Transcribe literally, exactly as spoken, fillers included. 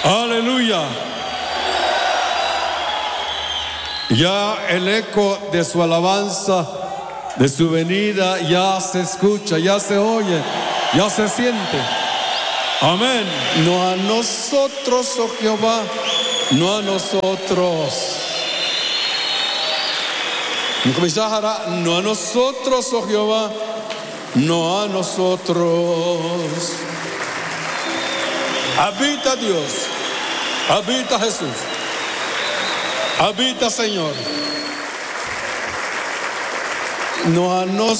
Aleluya. Ya el eco de su alabanza, de su venida, ya se escucha, ya se oye, ya se siente. Amén. No a nosotros, oh Jehová, no a nosotros. No a nosotros, oh Jehová, no a nosotros. Habita Dios, habita Jesús, habita Señor. No a nosotros.